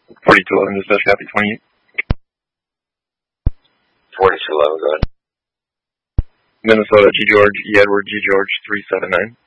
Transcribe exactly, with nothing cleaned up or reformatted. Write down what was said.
forty-two eleven, dispatch, copy twenty-eight. forty-two eleven, go ahead. Minnesota, G. George, E. Edward, G. George, three seven nine.